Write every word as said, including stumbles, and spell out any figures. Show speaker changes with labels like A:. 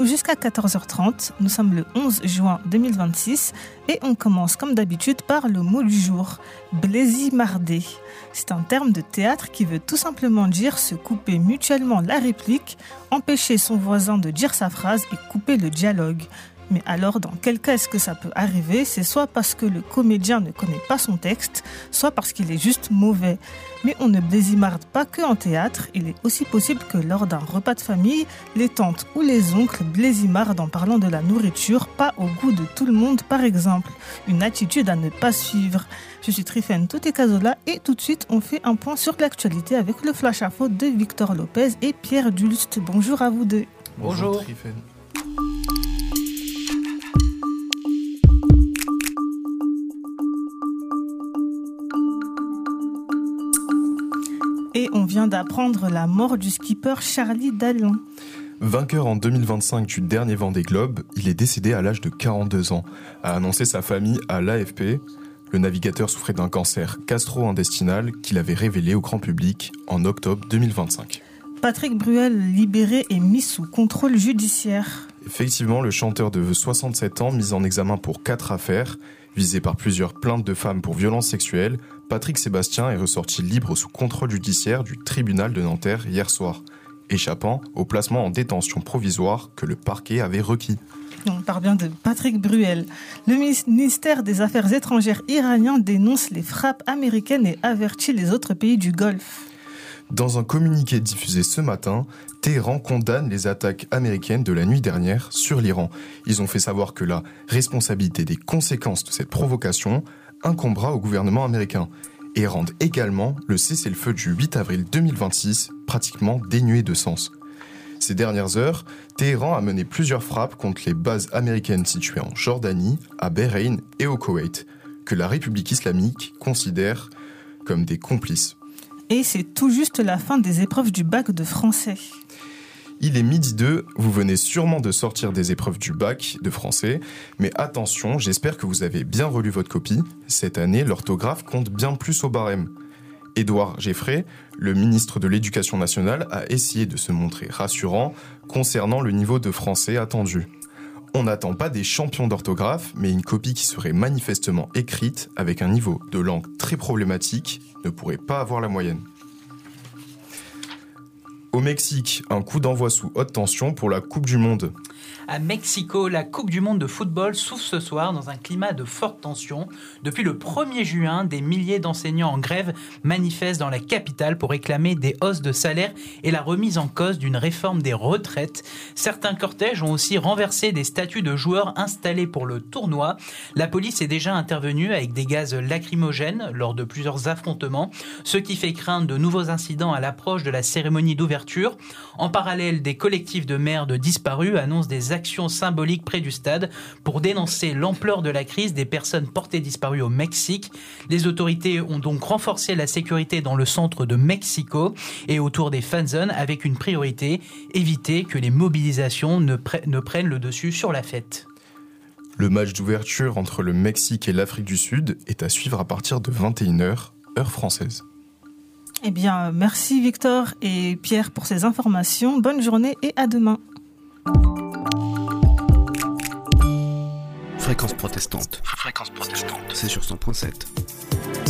A: Jusqu'à quatorze heures trente, nous sommes le onze juin deux mille vingt-six et on commence comme d'habitude par le mot du jour, blaizimarder. C'est un terme de théâtre qui veut tout simplement dire se couper mutuellement la réplique, empêcher son voisin de dire sa phrase et couper le dialogue. Mais alors, dans quel cas est-ce que ça peut arriver ? C'est soit parce que le comédien ne connaît pas son texte, soit parce qu'il est juste mauvais. Mais on ne blaizimarde pas que en théâtre, il est aussi possible que lors d'un repas de famille, les tantes ou les oncles blaizimardent en parlant de la nourriture, pas au goût de tout le monde par exemple. Une attitude à ne pas suivre. Je suis Trifène Toté-Cazola et tout de suite on fait un point sur l'actualité avec le flash info de Victor Lopez et Pierre Dulst. Bonjour à vous deux.
B: Bonjour, Bonjour Trifène.
A: Et on vient d'apprendre la mort du skipper Charlie Dallin.
B: Vainqueur en deux mille vingt-cinq du dernier Vendée Globe, il est décédé à l'âge de quarante-deux ans, a annoncé sa famille à l'A F P. Le navigateur souffrait d'un cancer gastro-intestinal qu'il avait révélé au grand public en octobre deux mille vingt-cinq.
A: Patrick Bruel, libéré et mis sous contrôle judiciaire.
B: Effectivement, le chanteur de soixante-sept ans, mis en examen pour quatre affaires, visé par plusieurs plaintes de femmes pour violences sexuelles, Patrick Sébastien est ressorti libre sous contrôle judiciaire du tribunal de Nanterre hier soir, échappant au placement en détention provisoire que le parquet avait requis.
A: On parle bien de Patrick Bruel. Le ministère des Affaires étrangères iranien dénonce les frappes américaines et avertit les autres pays du Golfe.
B: Dans un communiqué diffusé ce matin, Téhéran condamne les attaques américaines de la nuit dernière sur l'Iran. Ils ont fait savoir que la responsabilité des conséquences de cette provocation incombera au gouvernement américain et rendent également le cessez-le-feu du huit avril deux mille vingt-six pratiquement dénué de sens. Ces dernières heures, Téhéran a mené plusieurs frappes contre les bases américaines situées en Jordanie, à Bahreïn et au Koweït, que la République islamique considère comme des complices.
A: Et c'est tout juste la fin des épreuves du bac de français.
B: Il est midi deux, vous venez sûrement de sortir des épreuves du bac de français, mais attention, j'espère que vous avez bien relu votre copie. Cette année, l'orthographe compte bien plus au barème. Édouard Geffray, le ministre de l'Éducation nationale, a essayé de se montrer rassurant concernant le niveau de français attendu. On n'attend pas des champions d'orthographe, mais une copie qui serait manifestement écrite avec un niveau de langue très problématique ne pourrait pas avoir la moyenne. Au Mexique, un coup d'envoi sous haute tension pour la Coupe du Monde.
C: À Mexico, la Coupe du Monde de football s'ouvre ce soir dans un climat de forte tension. Depuis le premier juin, des milliers d'enseignants en grève manifestent dans la capitale pour réclamer des hausses de salaire et la remise en cause d'une réforme des retraites. Certains cortèges ont aussi renversé des statues de joueurs installés pour le tournoi. La police est déjà intervenue avec des gaz lacrymogènes lors de plusieurs affrontements, ce qui fait craindre de nouveaux incidents à l'approche de la cérémonie d'ouverture. En parallèle, des collectifs de mères de disparus annoncent des actions symboliques près du stade pour dénoncer l'ampleur de la crise des personnes portées disparues au Mexique. Les autorités ont donc renforcé la sécurité dans le centre de Mexico et autour des fan zones avec une priorité, éviter que les mobilisations ne, pre- ne prennent le dessus sur la fête.
B: Le match d'ouverture entre le Mexique et l'Afrique du Sud est à suivre à partir de vingt et une heures, heure française.
A: Eh bien, merci Victor et Pierre pour ces informations. Bonne journée et à demain.
D: Fréquence protestante. Fréquence protestante. C'est sur cent point sept.